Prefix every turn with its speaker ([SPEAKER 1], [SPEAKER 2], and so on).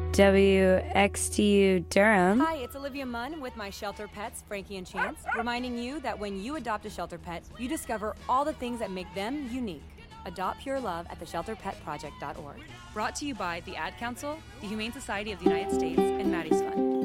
[SPEAKER 1] WXTU Durham.
[SPEAKER 2] Hi, it's Olivia Munn with my shelter pets, Frankie and Chance, reminding you that when you adopt a shelter pet, you discover all the things that make them unique. Adopt pure love at theshelterpetproject.org. Brought to you by the Ad Council, the Humane Society of the United States, and Maddie's Fund.